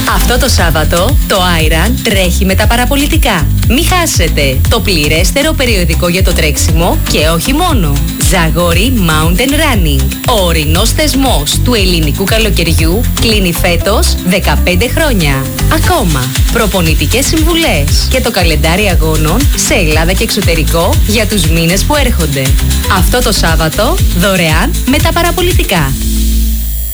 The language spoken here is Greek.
Αυτό το Σάββατο το Iron τρέχει με τα παραπολιτικά. Μη χάσετε το πληρέστερο περιοδικό για το τρέξιμο και όχι μόνο. Ζαγόρι Mountain Running. Ο ορεινός θεσμός του ελληνικού καλοκαιριού κλείνει φέτος 15 χρόνια. Ακόμα, προπονητικές συμβουλές και το καλεντάρι αγώνων σε Ελλάδα και εξωτερικό για τους μήνες που έρχονται. Αυτό το Σάββατο δωρεάν με τα παραπολιτικά.